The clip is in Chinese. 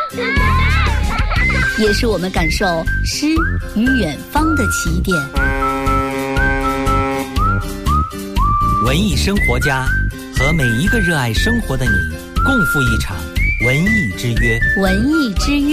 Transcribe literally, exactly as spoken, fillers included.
也是我们感受诗与远方的起点。 文艺生活家和每一个热爱生活的你，共赴一场文艺之约。 文艺之约。